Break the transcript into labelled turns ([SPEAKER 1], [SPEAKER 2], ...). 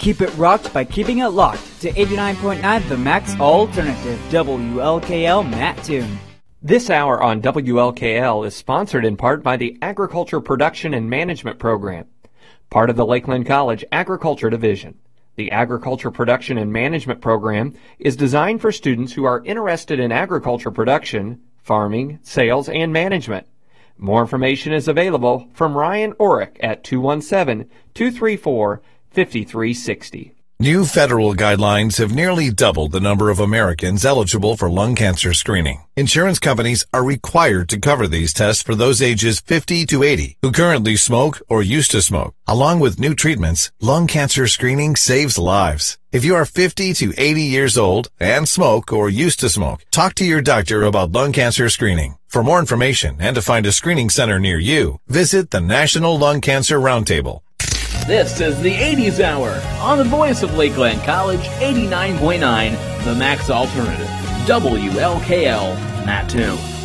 [SPEAKER 1] Keep it rocked by keeping it locked to 89.9 The Max Alternative, WLKL Mattoon.
[SPEAKER 2] This hour on WLKL is sponsored in part by the Agriculture Production and Management Program, part of the Lakeland College Agriculture Division. The Agriculture Production and Management Program is designed for students who are interested in agriculture production, farming, sales, and management. More information is available from Ryan Orrick at 217-234-5360.
[SPEAKER 3] New federal guidelines have nearly doubled the number of Americans eligible for lung cancer screening. Insurance companies are required to cover these tests for those ages 50 to 80 who currently smoke or used to smoke. Along with new treatments, lung cancer screening saves lives. If you are 50 to 80 years old and smoke or used to smoke, talk to your doctor about lung cancer screening. For more information and to find a screening center near you, visit the National Lung Cancer Roundtable.
[SPEAKER 4] This is the 80s Hour on the voice of Lakeland College, 89.9, The Max Alternative, WLKL Mattoon.